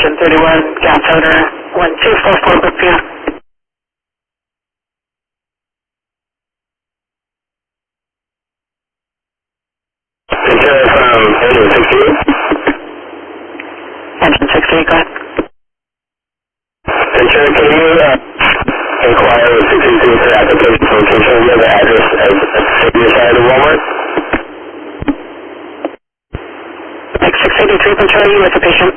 patient 31, gas odor, 1244 Brookview. Ventura from Engine 68. Engine 68, go ahead. Ventura, can you inquire with 63 for application for location of the address as your side of Walmart? Mike 683 Ventura, you with the patient.